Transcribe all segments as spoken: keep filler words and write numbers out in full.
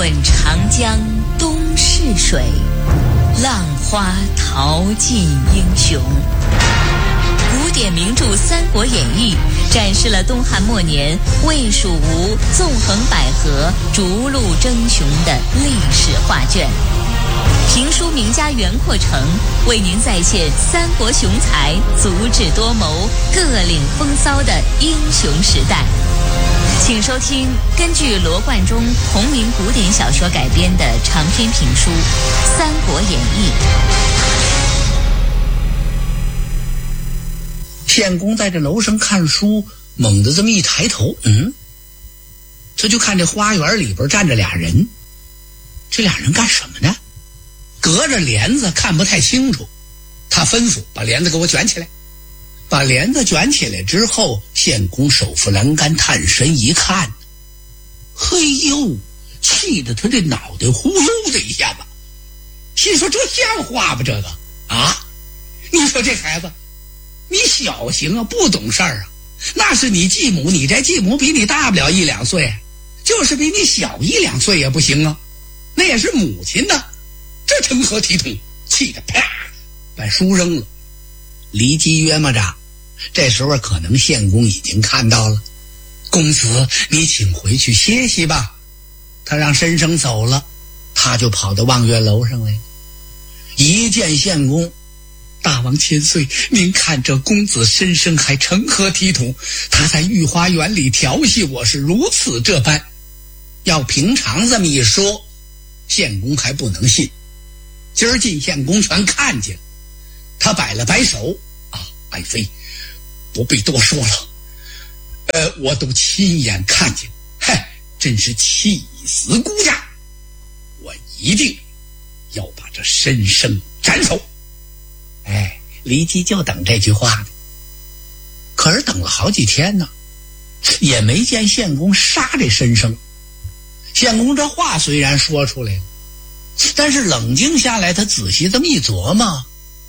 问长江东逝水，浪花淘尽英雄。古典名著《三国演义》展示了东汉末年魏蜀吴纵横捭阖、逐鹿争雄的历史画卷。评书名家袁阔成为您再现三国雄才足智多谋、各领风骚的英雄时代。请收听根据罗贯中同名古典小说改编的长篇评书《三国演义》。 县公在这楼上看书，猛地这么一抬头，嗯，他就看这花园里边站着俩人。这俩人干什么呢？隔着帘子看不太清楚，他吩咐把帘子给我卷起来。把帘子卷起来之后，县公手扶栏杆，探身一看，嘿呦，气得他这脑袋呼噜的一下子，心说这像话吧？这个啊，你说这孩子，你小行啊，不懂事儿啊，那是你继母，你这继母比你大不了一两岁，就是比你小一两岁也不行啊，那也是母亲的，这成何体统？气得啪把书扔了。离姬约摸着这时候可能县公已经看到了，公子你请回去歇息吧。他让申生走了，他就跑到望月楼上来，一见县公，大王千岁，您看这公子申生还成何体统？他在御花园里调戏我是如此这般。要平常这么一说，县公还不能信。今儿进县公全看见了，他摆了摆手，啊，爱妃不必多说了，呃，我都亲眼看见，嗨，真是气死孤家！我一定要把这申生斩首。哎，离姬就等这句话呢，可是等了好几天呢，也没见县公杀这申生。县公这话虽然说出来了，但是冷静下来，他仔细这么一琢磨，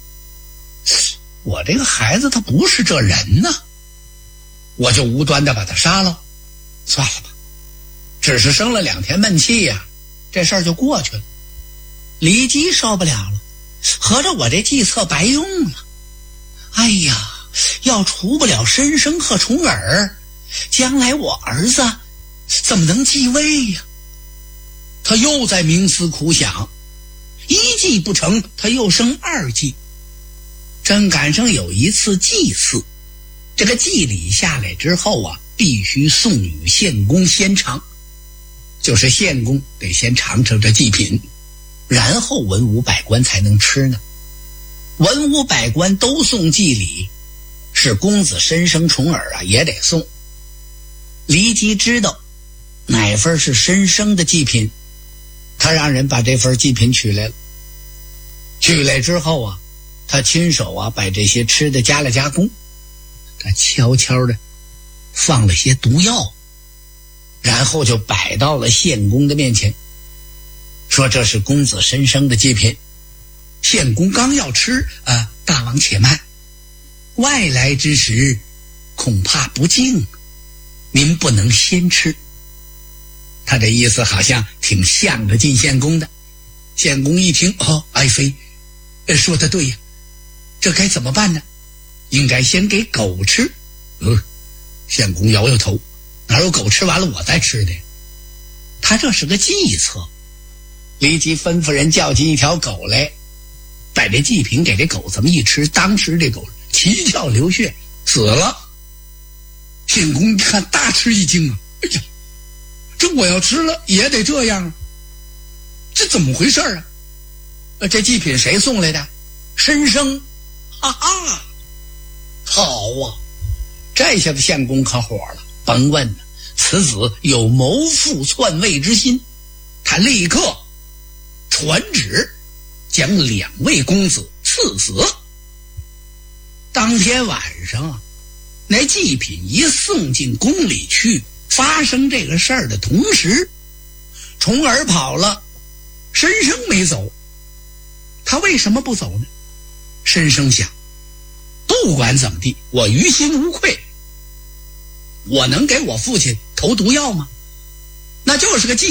我这个孩子他不是这人呢，我就无端的把他杀了，算了吧，只是生了两天闷气呀、啊，这事儿就过去了。离姬受不了了，合着我这计策白用了。哎呀，要除不了申生和重耳，将来我儿子怎么能继位呀？他又在冥思苦想，一计不成，他又生二计。正赶上有一次祭祀，这个祭礼下来之后啊，必须送与县公先尝，就是县公得先尝尝这祭品，然后文武百官才能吃呢。文武百官都送祭礼，是公子申生重耳啊也得送。离姬知道哪份是申生的祭品，他让人把这份祭品取来了。取来之后啊，他亲手啊把这些吃的加了加工，他悄悄的放了些毒药，然后就摆到了县公的面前，说这是公子申生的祭品。县公刚要吃啊，大王且慢，外来之时恐怕不敬，您不能先吃。他这意思好像挺向着晋县公的。县公一听，哦，爱妃说得对呀，这该怎么办呢？应该先给狗吃。嗯，县公摇摇头，哪有狗吃完了我再吃的？他这是个计策。立即吩咐人叫进一条狗来，把这祭品给这狗这么一吃，当时这狗七窍流血死了。县公一看大吃一惊啊，哎呀，这我要吃了也得这样啊，这怎么回事啊？呃，这祭品谁送来的？申生。哈哈，好啊，这下子县公可火了，甭问了，此子有谋父篡位之心。他立刻传旨将两位公子赐死。当天晚上啊，那祭品一送进宫里去，发生这个事儿的同时，重耳跑了，申生没走。他为什么不走呢？申生想，不管怎么地，我于心无愧，我能给我父亲投毒药吗？那就是个祭品吗？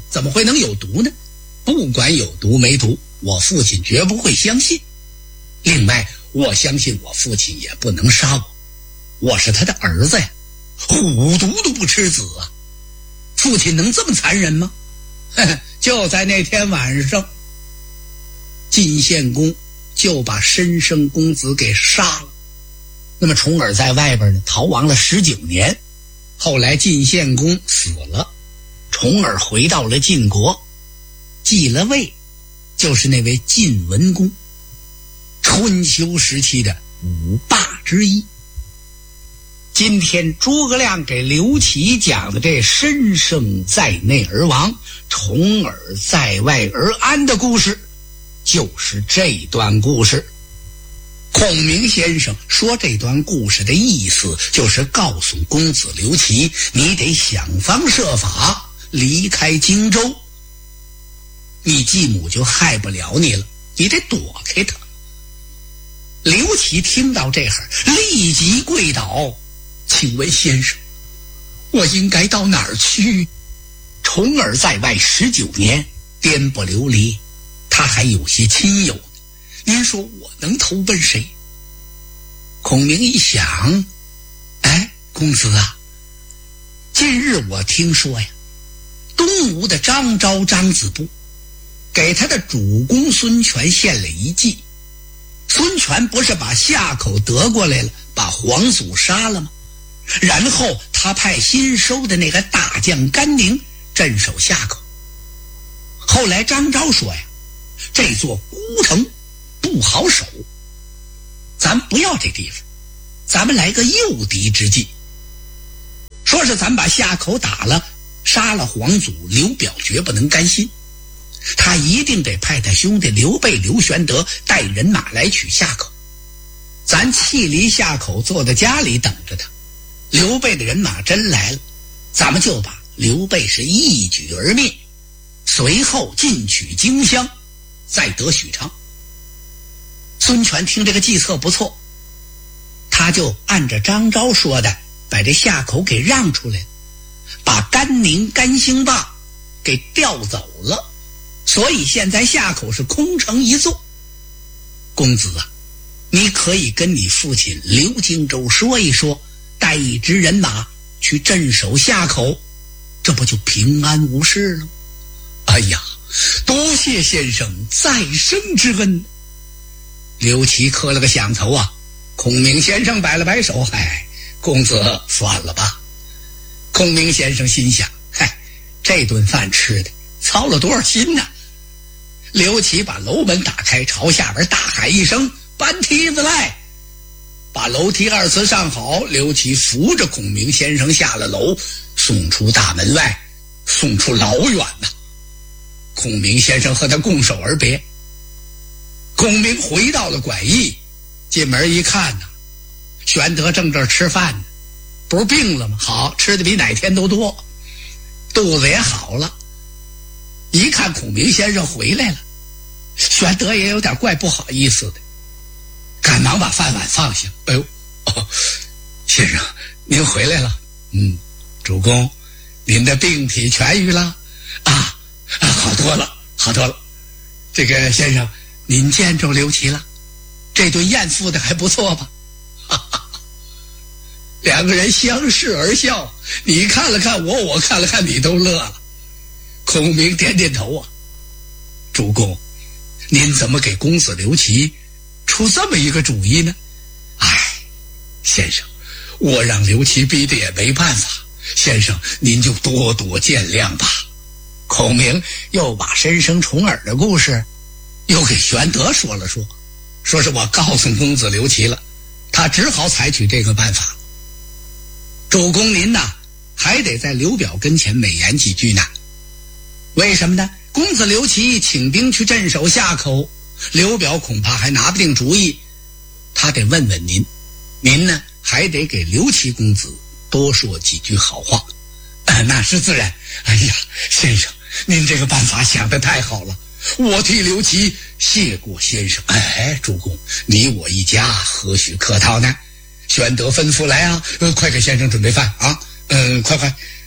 怎么会能有毒呢？不管有毒没毒，我父亲绝不会相信。另外，我相信我父亲也不能杀我，我是他的儿子呀，虎毒都不吃子啊！父亲能这么残忍吗？呵呵，就在那天晚上，晋献公就把申生公子给杀了。那么重耳在外边呢，逃亡了十九年，后来晋献公死了，重耳回到了晋国，继了位，就是那位晋文公，春秋时期的五霸之一。今天诸葛亮给刘琦讲的这申生在内而亡，重耳在外而安的故事，就是这段故事。孔明先生说这段故事的意思就是告诉公子刘琦，你得想方设法离开荆州，你继母就害不了你了，你得躲开他。刘琦听到这会儿立即跪倒，请问先生，我应该到哪儿去？重耳在外十九年，颠簸流离，他还有些亲友，您说我能投奔谁？孔明一想，哎，公子啊，近日我听说呀，东吴的张昭张子布给他的主公孙权献了一计。孙权不是把夏口得过来了，把黄祖杀了吗？然后他派新收的那个大将甘宁镇守夏口。后来张昭说呀，这座孤城不好守，咱不要这地方，咱们来个诱敌之计。说是咱把夏口打了，杀了黄祖，刘表绝不能甘心，他一定得派他兄弟刘备、刘玄德带人马来取夏口。咱弃离夏口，坐在家里等着他。刘备的人马真来了，咱们就把刘备是一举而灭，随后进取荆襄，再得许昌。孙权听这个计策不错，他就按着张昭说的，把这夏口给让出来，把甘宁、甘兴霸给调走了。所以现在夏口是空城一座。公子啊，你可以跟你父亲刘荆州说一说，带一支人马去镇守夏口，这不就平安无事了？哎呀，多谢先生再生之恩。刘琦磕了个响头啊，孔明先生摆了摆手，嗨，公子算了吧。孔明先生心想，嗨，这顿饭吃的操了多少心呢？刘琦把楼门打开，朝下边大喊一声，搬梯子来。把楼梯二次上好，刘琦扶着孔明先生下了楼，送出大门外，送出老远呐。孔明先生和他拱手而别。孔明回到了馆驿，进门一看呐，玄德正这儿吃饭呢，不是病了吗？好，吃的比哪天都多，肚子也好了。一看孔明先生回来了，玄德也有点怪不好意思的，赶忙把饭碗放下。哎呦，哦，先生您回来了。嗯，主公，您的病体痊愈了啊？啊，好多了，好多了。这个先生，您见着刘琦了？这顿宴付的还不错吧？哈哈，两个人相视而笑，你看了看我，我看了看你，都乐了。孔明点点头啊，主公，您怎么给公子刘琦出这么一个主意呢？哎，先生，我让刘琦逼的也没办法，先生您就多多见谅吧。孔明又把申生重耳的故事又给玄德说了说，说是我告诉公子刘琦了，他只好采取这个办法。主公您呐，还得在刘表跟前美言几句呢。为什么呢？公子刘琦请兵去镇守夏口，刘表恐怕还拿不定主意，他得问问您，您呢还得给刘琦公子多说几句好话。啊，那是自然。哎呀，先生，您这个办法想得太好了，我替刘琦谢过先生。哎，主公，你我一家何须客套呢？玄德吩咐来啊，呃，快给先生准备饭啊，嗯、呃，快快。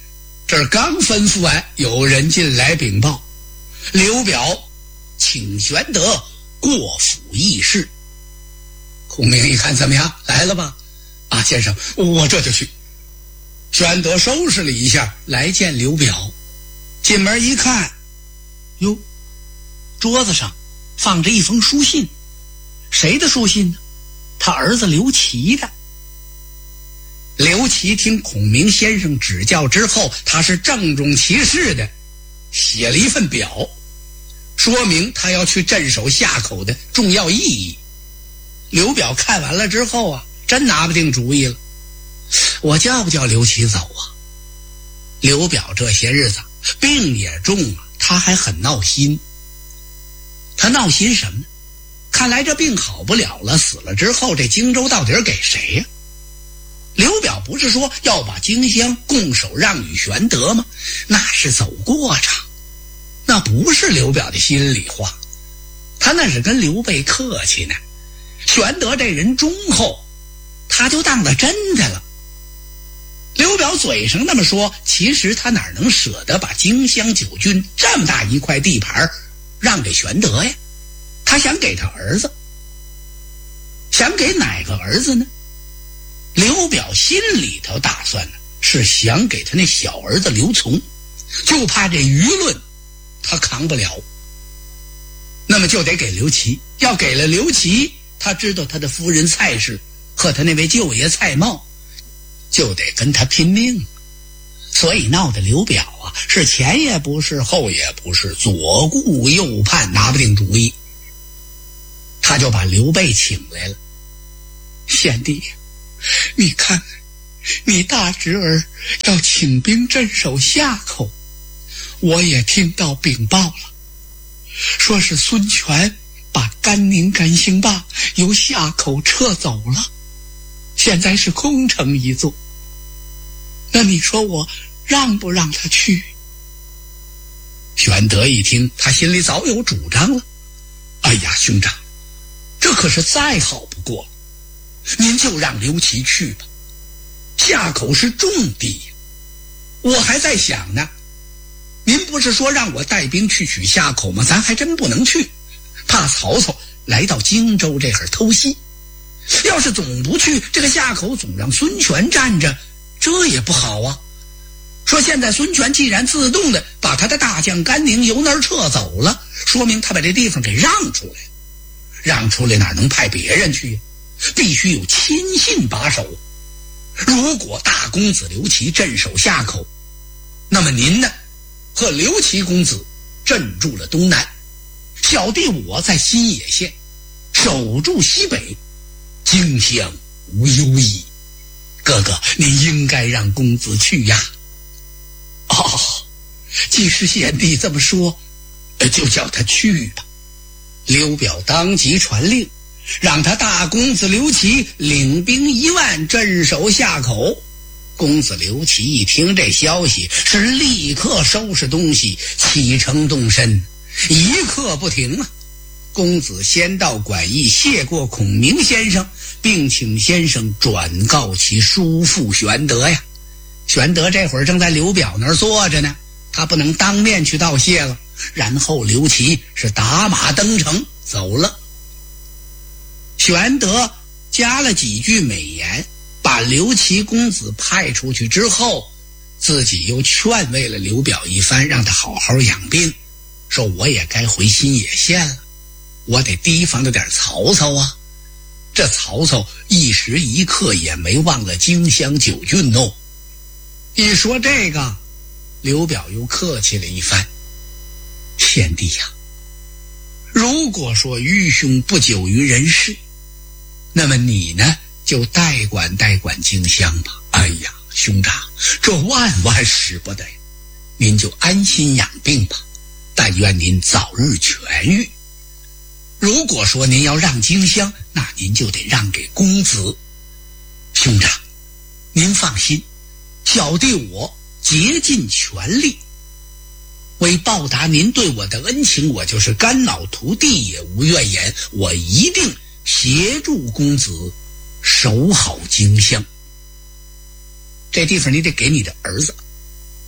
这儿刚吩咐完，有人进来禀报，刘表请玄德过府议事。孔明一看，怎么样，来了吧？啊，先生，我这就去。玄德收拾了一下，来见刘表。进门一看，哟，桌子上放着一封书信。谁的书信呢？他儿子刘琦的。刘琦听孔明先生指教之后，他是郑重其事的写了一份表，说明他要去镇守夏口的重要意义。刘表看完了之后啊，真拿不定主意了，我叫不叫刘琦走啊？刘表这些日子病也重啊，他还很闹心。他闹心什么呢？看来这病好不了了，死了之后这荆州到底给谁呀？刘表不是说要把荆襄拱手让与玄德吗？那是走过场，那不是刘表的心里话，他那是跟刘备客气呢。玄德这人忠厚，他就当了真的了。刘表嘴上那么说，其实他哪能舍得把荆襄九郡这么大一块地盘让给玄德呀？他想给他儿子。想给哪个儿子呢？刘表心里头打算呢，是想给他那小儿子刘琮，就怕这舆论他扛不了，那么就得给刘琦。要给了刘琦，他知道他的夫人蔡氏和他那位舅爷蔡瑁就得跟他拼命，所以闹得刘表啊是前也不是后也不是，左顾右盼，拿不定主意。他就把刘备请来了。贤弟，你看看，你大侄儿要请兵镇守夏口，我也听到禀报了，说是孙权把甘宁、甘兴霸由夏口撤走了，现在是空城一座。那你说我让不让他去？玄德一听，他心里早有主张了。哎呀，兄长，这可是再好不过了，您就让刘琦去吧。夏口是重地，我还在想呢，您不是说让我带兵去取夏口吗？咱还真不能去，怕曹操来到荆州这会儿偷袭。要是总不去，这个夏口总让孙权占着，这也不好啊。说现在孙权既然自动的把他的大将甘宁由那儿撤走了，说明他把这地方给让出来了。让出来哪能派别人去？必须有亲信把守。如果大公子刘琦镇守夏口，那么您呢和刘琦公子镇住了东南，小弟我在新野县守住西北，荆襄无忧矣。哥哥，您应该让公子去呀。哦，既是贤弟这么说，就叫他去吧。刘表当即传令，让他大公子刘琦领兵一万镇守夏口。公子刘琦一听这消息，是立刻收拾东西启程动身，一刻不停啊。公子先到馆驿谢过孔明先生，并请先生转告其叔父玄德呀。玄德这会儿正在刘表那儿坐着呢，他不能当面去道谢了。然后刘琦是打马登城走了。玄德加了几句美言，把刘琦公子派出去之后，自己又劝慰了刘表一番，让他好好养病，说我也该回新野县了，我得提防着点曹操啊。这曹操一时一刻也没忘了荆襄九郡哦。一说这个，刘表又客气了一番。贤弟呀，如果说愚兄不久于人世，那么你呢就代管代管荆襄吧。哎呀，兄长，这万万使不得，您就安心养病吧，但愿您早日痊愈。如果说您要让荆襄，那您就得让给公子。兄长，您放心，小弟我竭尽全力，为报答您对我的恩情，我就是肝脑涂地也无怨言，我一定协助公子守好荆襄。这地方你得给你的儿子，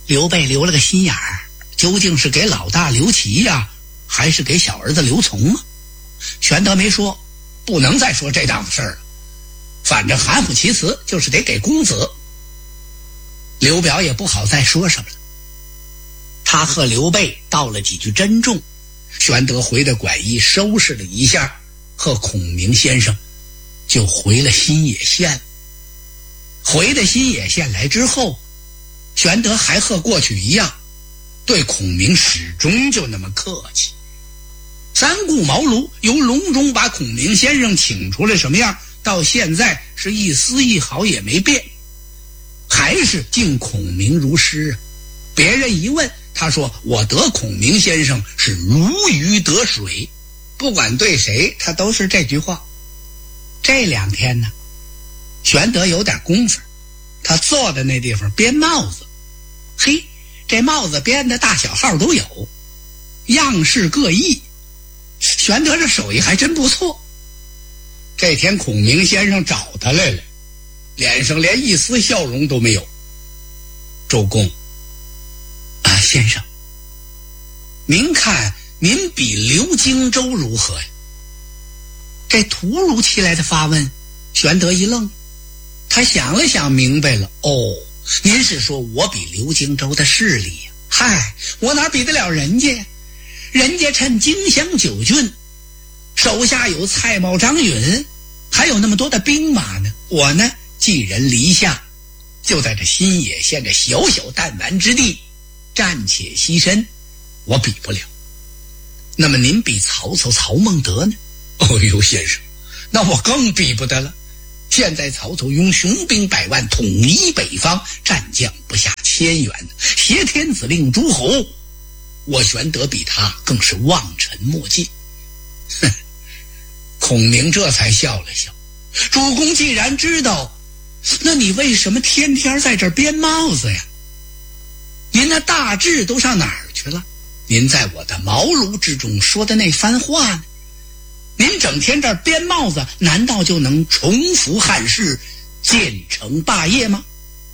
刘备留了个心眼儿，究竟是给老大刘琦呀，还是给小儿子刘琮啊？玄德没说，不能再说这档子事儿了，反正含糊其辞，就是得给公子。刘表也不好再说什么了，他和刘备道了几句珍重，玄德回的馆驿收拾了一下，和孔明先生就回了新野县。回到新野县来之后，玄德还和过去一样，对孔明始终就那么客气。三顾茅庐，由隆中把孔明先生请出来什么样，到现在是一丝一毫也没变，还是敬孔明如师啊。别人一问，他说我得孔明先生是如鱼得水，不管对谁他都是这句话。这两天呢，玄德有点功夫，他坐在那地方编帽子。嘿，这帽子编的大小号都有，样式各异，玄德这手艺还真不错。这天孔明先生找他来了，脸上连一丝笑容都没有。周公啊，先生，您看您比刘荆州如何呀？这突如其来的发问，玄德一愣，他想了想明白了，哦，您是说我比刘荆州的势力呀？嗨，我哪比得了人家呀？人家趁荆襄九郡，手下有蔡瑁、张允，还有那么多的兵马呢。我呢，寄人篱下，就在这新野县这小小弹丸之地，暂且牺牲，我比不了。那么您比曹操、曹孟德呢？哦呦，先生，那我更比不得了。现在曹操用雄兵百万统一北方，战将不下千员，挟天子令诸侯，我玄德比他更是望尘莫及。哼，孔明这才笑了笑，主公既然知道，那你为什么天天在这儿编帽子呀？您那大志都上哪儿去了？您在我的茅庐之中说的那番话呢？您整天这儿编帽子，难道就能重复汉室，建成霸业吗？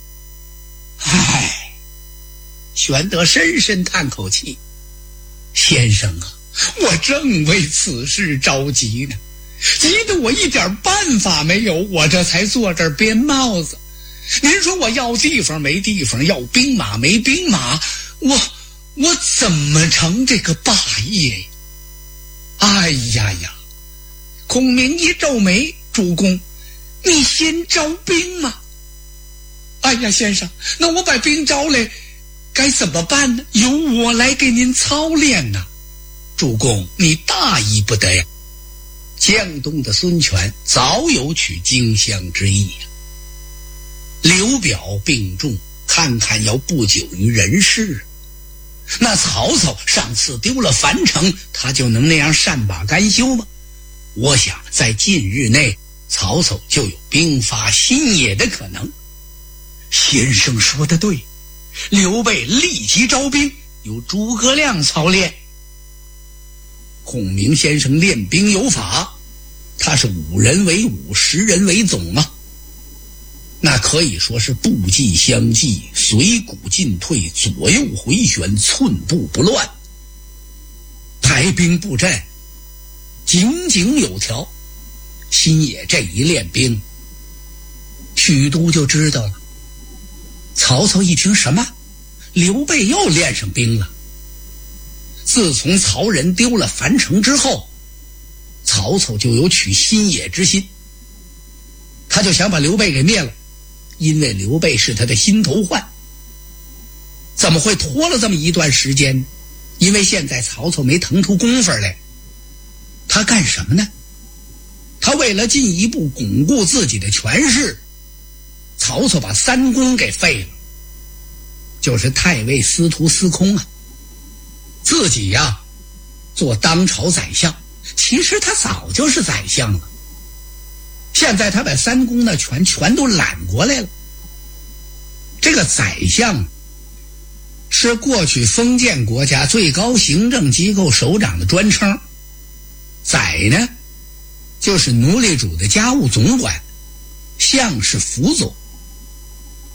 唉，玄德深深叹口气，先生啊，我正为此事着急呢，急得我一点办法没有，我这才坐这儿编帽子。您说我要地方没地方，要兵马没兵马，我我怎么成这个霸业呀？哎呀呀！孔明一皱眉，主公，你先招兵吗？哎呀，先生，那我把兵招来，该怎么办呢？由我来给您操练呢。主公，你大意不得呀！江东的孙权早有取荆襄之意呀。刘表病重，看看要不久于人世。那曹操上次丢了樊城，他就能那样善罢甘休吗？我想在近日内，曹操就有兵发新野的可能。先生说得对，刘备立即招兵，由诸葛亮操练。孔明先生练兵有法，他是五人为五，十人为总啊，那可以说是步骑相继，随鼓进退，左右回旋，寸步不乱，排兵布阵井井有条。新野这一练兵，许都就知道了。曹操一听，什么？刘备又练上兵了。自从曹仁丢了樊城之后，曹操就有取新野之心，他就想把刘备给灭了，因为刘备是他的心头患。怎么会拖了这么一段时间？因为现在曹操没腾出功夫来。他干什么呢？他为了进一步巩固自己的权势，曹操把三公给废了，就是太尉司徒司空啊，自己呀、啊、做当朝宰相。其实他早就是宰相了，现在他把三公的权全都揽过来了。这个宰相是过去封建国家最高行政机构首长的专称，宰呢就是奴隶主的家务总管，相是辅佐。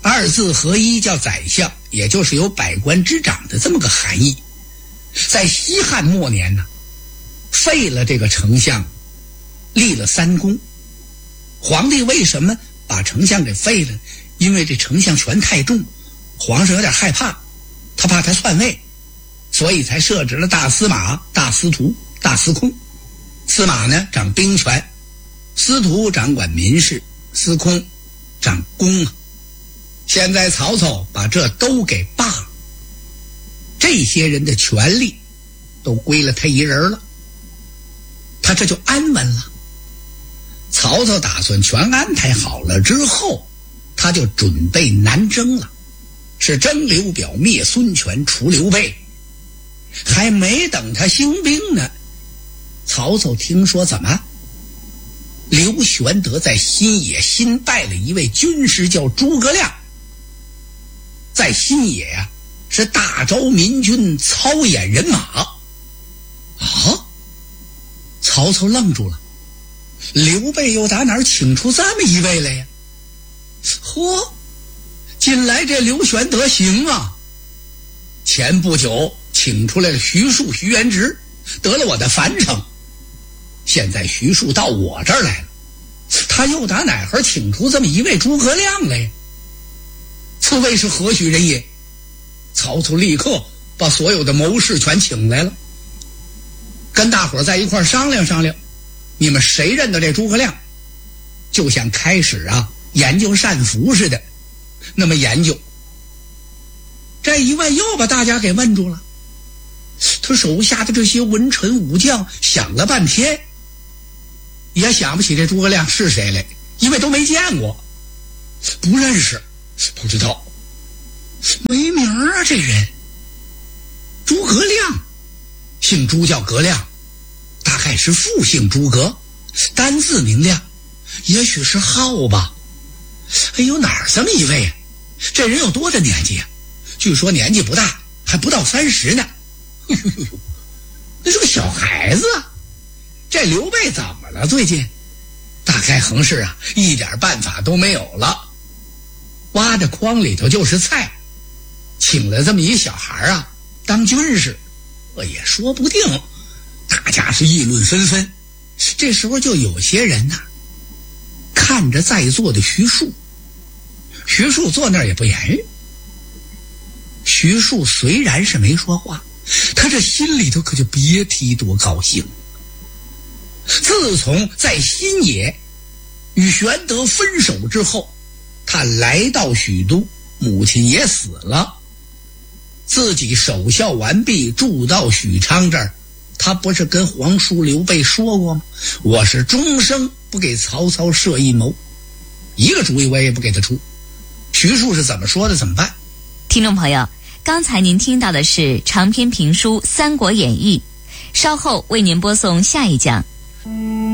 二字合一叫宰相，也就是有百官之长的这么个含义。在西汉末年呢，废了这个丞相，立了三公。皇帝为什么把丞相给废了？因为这丞相权太重，皇上有点害怕，他怕他篡位，所以才设置了大司马、大司徒、大司空。司马呢掌兵权，司徒掌管民事，司空掌公啊。现在曹操把这都给罢了，这些人的权力都归了他一人了，他这就安稳了。曹操打算全安排好了之后，他就准备南征了，是征刘表，灭孙权，除刘备。还没等他兴兵呢，曹操听说怎么刘玄德在新野新拜了一位军师叫诸葛亮，在新野呀、啊、是大招民军，操演人马。啊！曹操愣住了，刘备又打哪儿请出这么一位来呀？嚯，近来这刘玄德行啊！前不久请出来了徐庶、徐元直，得了我的樊城。现在徐庶到我这儿来了，他又打哪儿请出这么一位诸葛亮来？此位是何许人也？曹操立刻把所有的谋士全请来了，跟大伙儿在一块儿商量商量，你们谁认得这诸葛亮？就像开始啊研究善符似的，那么研究。这一问又把大家给问住了，他手下的这些文臣武将想了半天，也想不起这诸葛亮是谁来，因为都没见过，不认识，不知道，没名啊这人。诸葛亮，姓朱叫葛亮，大概是复姓诸葛，单字明亮，也许是号吧。哎呦，哪儿这么一位啊？这人有多大年纪啊？据说年纪不大，还不到三十呢。哎呦呦呦，那是个小孩子啊！这刘备怎么了？最近大概横是啊，一点办法都没有了。挖的筐里头就是菜，请了这么一小孩啊当军师，我也说不定。大家是议论纷纷。这时候就有些人呐、啊，看着在座的徐庶，徐庶坐那儿也不言语。徐庶虽然是没说话，他这心里头可就别提多高兴。自从在新野与玄德分手之后，他来到许都，母亲也死了，自己守孝完毕，住到许昌这儿。他不是跟皇叔刘备说过吗？我是终生不给曹操设阴谋，一个主意我也不给他出。徐庶是怎么说的怎么办？ 听众朋友，刚才您听到的是长篇评书《三国演义》，稍后为您播送下一讲。